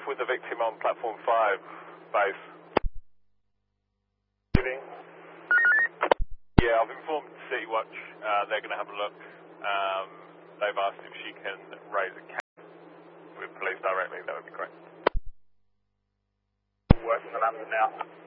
with the victim on platform 5, base. Yeah, I've informed City Watch. They're going to have a look. They've asked if she can raise a case with police directly. That would be great. Working the London now.